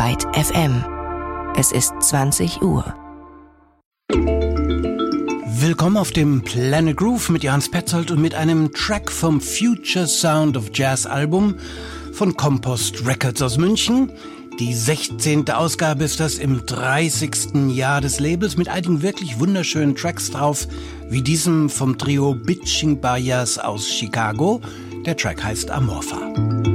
Byte FM. Es ist 20 Uhr. Willkommen auf dem Planet Groove mit Johannes Petzold und mit einem Track vom Future Sound of Jazz Album von Compost Records aus München. Die 16. Ausgabe ist das im 30. Jahr des Labels mit einigen wirklich wunderschönen Tracks drauf, wie diesem vom Trio Bitching Bayas aus Chicago. Der Track heißt Amorpha.